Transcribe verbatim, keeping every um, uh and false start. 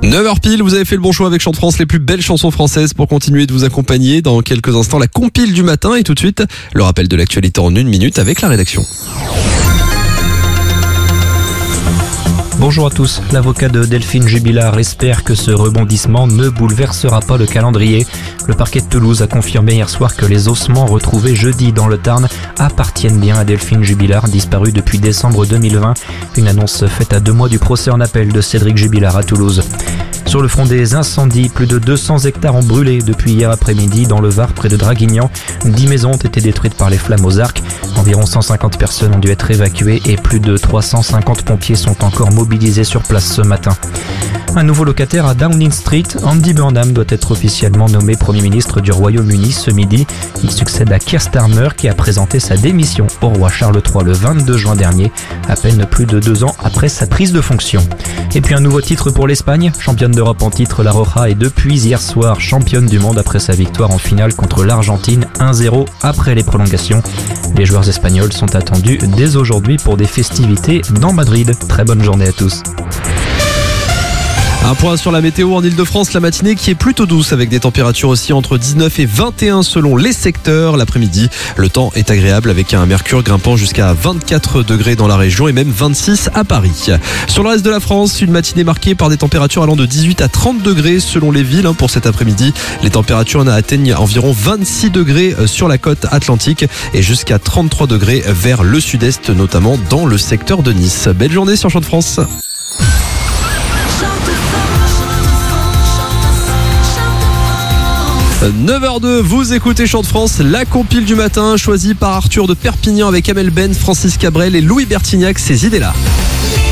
neuf heures pile, vous avez fait le bon choix avec Chant de France, les plus belles chansons françaises pour continuer de vous accompagner. Dans quelques instants, la compile du matin et tout de suite, le rappel de l'actualité en une minute avec la rédaction. Bonjour à tous. L'avocat de Delphine Jubilard espère que ce rebondissement ne bouleversera pas le calendrier. Le parquet de Toulouse a confirmé hier soir que les ossements retrouvés jeudi dans le Tarn appartiennent bien à Delphine Jubilard, disparue depuis décembre deux mille vingt. Une annonce faite à deux mois du procès en appel de Cédric Jubilard à Toulouse. Sur le front des incendies, plus de deux cents hectares ont brûlé depuis hier après-midi dans le Var près de Draguignan. dix maisons ont été détruites par les flammes aux arcs. Environ cent cinquante personnes ont dû être évacuées et plus de trois cent cinquante pompiers sont encore mobilisés sur place ce matin. Un nouveau locataire à Downing Street, Andy Burnham, doit être officiellement nommé Premier ministre du Royaume-Uni ce midi. Il succède à Keir Starmer qui a présenté sa démission au roi Charles trois le vingt-deux juin dernier, à peine plus de deux ans après sa prise de fonction. Et puis un nouveau titre pour l'Espagne. Championne d'Europe en titre, la Roja est depuis hier soir championne du monde après sa victoire en finale contre l'Argentine un zéro après les prolongations. Les joueurs espagnols sont attendus dès aujourd'hui pour des festivités dans Madrid. Très bonne journée à tous. Un point sur la météo en Ile-de-France, la matinée qui est plutôt douce avec des températures aussi entre dix-neuf et vingt et un selon les secteurs. L'après-midi, le temps est agréable avec un mercure grimpant jusqu'à vingt-quatre degrés dans la région et même vingt-six à Paris. Sur le reste de la France, une matinée marquée par des températures allant de dix-huit à trente degrés selon les villes pour cet après-midi. Les températures atteignent environ vingt-six degrés sur la côte atlantique et jusqu'à trente-trois degrés vers le sud-est, notamment dans le secteur de Nice. Belle journée sur Chant de France. neuf heures deux, vous écoutez Chant de France, la compile du matin choisie par Arthur de Perpignan avec Amel Ben, Francis Cabrel et Louis Bertignac, ces idées-là.